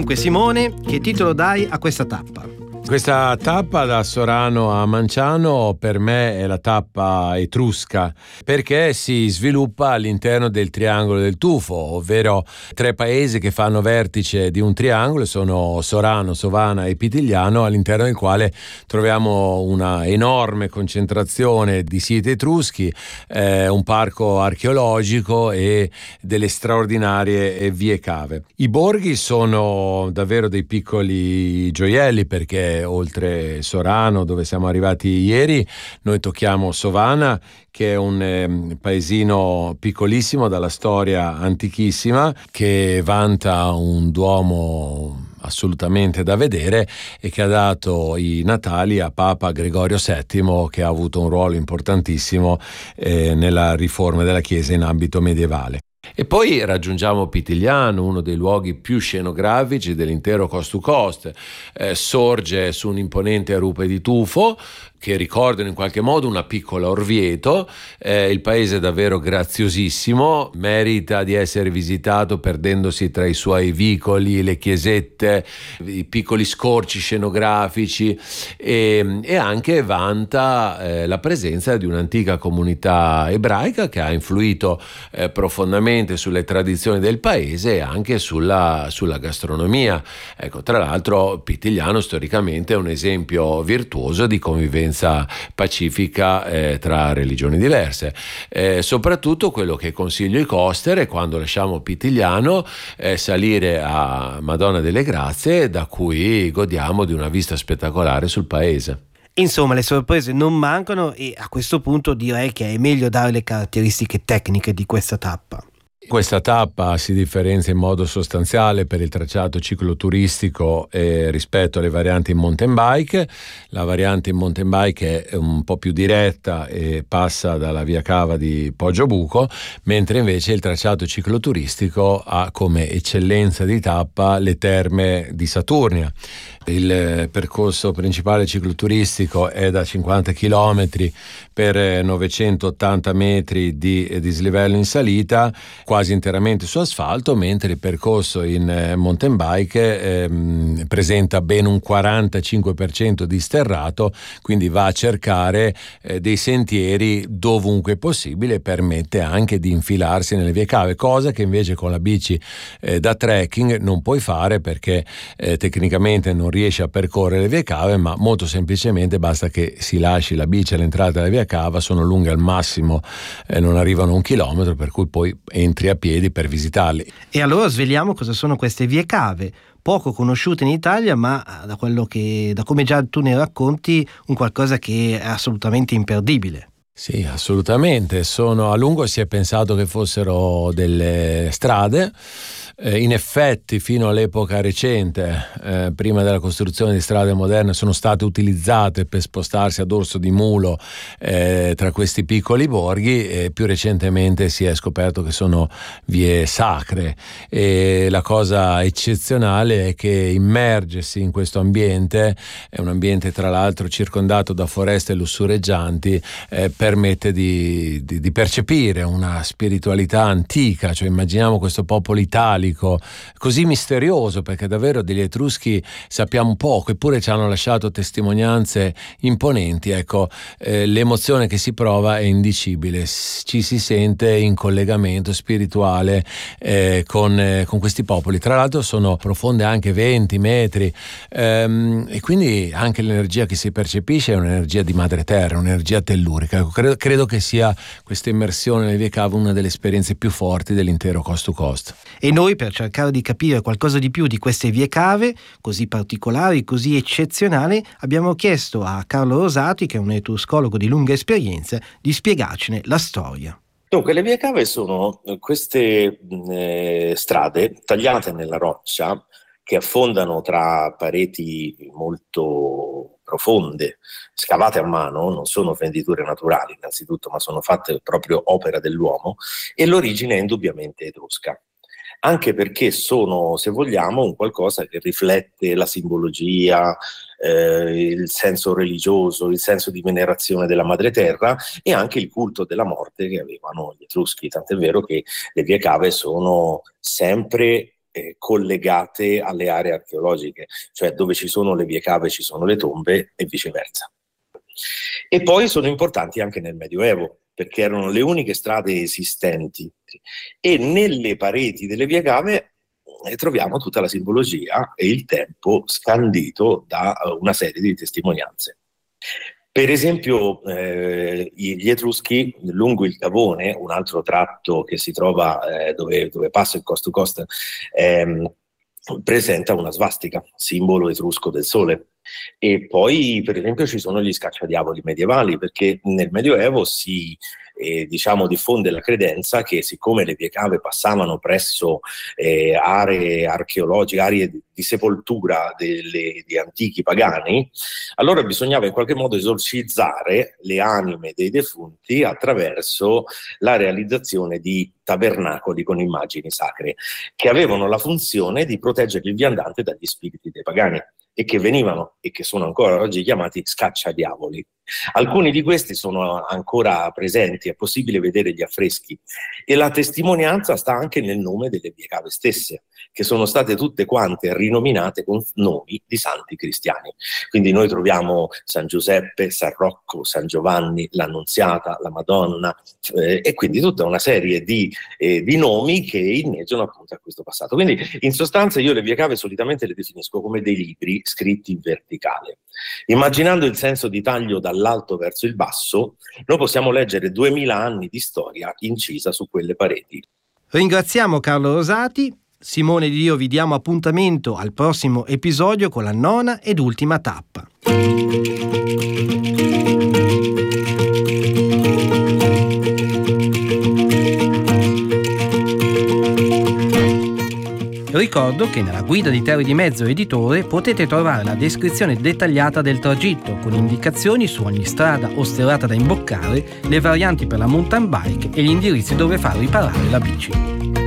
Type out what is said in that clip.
Dunque Simone, che titolo dai a questa tappa? Questa tappa da Sorano a Manciano per me è la tappa etrusca, perché si sviluppa all'interno del triangolo del tufo, ovvero 3 paesi che fanno vertice di un triangolo, sono Sorano, Sovana e Pitigliano, all'interno del quale troviamo una enorme concentrazione di siti etruschi, un parco archeologico e delle straordinarie vie cave. I borghi sono davvero dei piccoli gioielli, perché oltre Sorano, dove siamo arrivati ieri, noi tocchiamo Sovana, che è un paesino piccolissimo dalla storia antichissima, che vanta un duomo assolutamente da vedere e che ha dato i natali a Papa Gregorio VII, che ha avuto un ruolo importantissimo nella riforma della Chiesa in ambito medievale. E poi raggiungiamo Pitigliano, uno dei luoghi più scenografici dell'intero coast to coast. Sorge su un'imponente rupe di tufo che ricordano in qualche modo una piccola Orvieto. Il paese è davvero graziosissimo, merita di essere visitato perdendosi tra i suoi vicoli, le chiesette, i piccoli scorci scenografici, e anche vanta la presenza di un'antica comunità ebraica che ha influito profondamente sulle tradizioni del paese e anche sulla gastronomia. Ecco, tra l'altro Pitigliano storicamente è un esempio virtuoso di convivenza pacifica tra religioni diverse. Soprattutto quello che consiglio ai coster è, quando lasciamo Pitigliano, salire a Madonna delle Grazie, da cui godiamo di una vista spettacolare sul paese. Insomma, le sorprese non mancano e a questo punto direi che è meglio dare le caratteristiche tecniche di questa tappa. Questa tappa si differenzia in modo sostanziale per il tracciato cicloturistico rispetto alle varianti in mountain bike. La variante in mountain bike è un po' più diretta e passa dalla via cava di Poggiobuco, mentre invece il tracciato cicloturistico ha come eccellenza di tappa le terme di Saturnia. Il percorso principale cicloturistico è da 50 km per 980 metri di dislivello in salita, quasi interamente su asfalto, mentre il percorso in mountain bike presenta ben un 45% di sterrato, quindi va a cercare dei sentieri dovunque possibile, permette anche di infilarsi nelle vie cave, cosa che invece con la bici da trekking non puoi fare, perché tecnicamente non riesci a percorrere le vie cave, ma molto semplicemente basta che si lasci la bici all'entrata della via cava, sono lunghe al massimo non arrivano a 1 chilometro, per cui poi entri a piedi per visitarli. E allora sveliamo cosa sono queste vie cave, poco conosciute in Italia, ma da come già tu ne racconti, un qualcosa che è assolutamente imperdibile. Sì, assolutamente. A lungo si è pensato che fossero delle strade. In effetti fino all'epoca recente, prima della costruzione di strade moderne, sono state utilizzate per spostarsi a dorso di mulo tra questi piccoli borghi, e più recentemente si è scoperto che sono vie sacre. E la cosa eccezionale è che immergersi in questo ambiente, è un ambiente tra l'altro circondato da foreste lussureggianti, permette di percepire una spiritualità antica. Cioè immaginiamo questo popolo italico così misterioso, perché davvero degli Etruschi sappiamo poco, eppure ci hanno lasciato testimonianze imponenti. Ecco, l'emozione che si prova è indicibile, ci si sente in collegamento spirituale con questi popoli. Tra l'altro sono profonde anche 20 metri, e quindi anche l'energia che si percepisce è un'energia di madre terra, un'energia tellurica. Ecco, credo che sia questa immersione nelle vie cave una delle esperienze più forti dell'intero coast to coast. E noi, per cercare di capire qualcosa di più di queste vie cave così particolari, così eccezionali, abbiamo chiesto a Carlo Rosati, che è un etruscologo di lunga esperienza, di spiegarcene la storia. Dunque, le vie cave sono queste strade tagliate nella roccia che affondano tra pareti molto profonde, scavate a mano, non sono fenditure naturali innanzitutto, ma sono fatte proprio opera dell'uomo, e l'origine è indubbiamente etrusca. Anche perché sono, se vogliamo, un qualcosa che riflette la simbologia, il senso religioso, il senso di venerazione della madre terra e anche il culto della morte che avevano gli Etruschi. Tant'è vero che le vie cave sono sempre collegate alle aree archeologiche, cioè dove ci sono le vie cave ci sono le tombe e viceversa. E poi sono importanti anche nel Medioevo, perché erano le uniche strade esistenti, e nelle pareti delle vie cave troviamo tutta la simbologia e il tempo scandito da una serie di testimonianze. Per esempio gli Etruschi lungo il Cavone, un altro tratto che si trova dove passa il coast to coast, presenta una svastica, simbolo etrusco del sole. E poi per esempio ci sono gli scacciadiavoli medievali, perché nel Medioevo si diffonde la credenza che, siccome le vie cave passavano presso aree archeologiche, aree di sepoltura di antichi pagani, allora bisognava in qualche modo esorcizzare le anime dei defunti attraverso la realizzazione di tabernacoli con immagini sacre, che avevano la funzione di proteggere il viandante dagli spiriti dei pagani, e che venivano e che sono ancora oggi chiamati scacciadiavoli. Alcuni di questi sono ancora presenti, è possibile vedere gli affreschi, e la testimonianza sta anche nel nome delle vie cave stesse, che sono state tutte quante rinominate con nomi di santi cristiani. Quindi noi troviamo San Giuseppe, San Rocco, San Giovanni, l'Annunziata, la Madonna, e quindi tutta una serie di nomi che inneggiano appunto a questo passato. Quindi in sostanza io le vie cave solitamente le definisco come dei libri scritti in verticale. Immaginando il senso di taglio dall'alto verso il basso, noi possiamo leggere 2000 anni di storia incisa su quelle pareti. Ringraziamo Carlo Rosati. Simone Di Dio vi diamo appuntamento al prossimo episodio con la 9ª ed ultima tappa. Ricordo che nella guida di Terre di Mezzo Editore potete trovare la descrizione dettagliata del tragitto, con indicazioni su ogni strada o sterrata da imboccare, le varianti per la mountain bike e gli indirizzi dove far riparare la bici.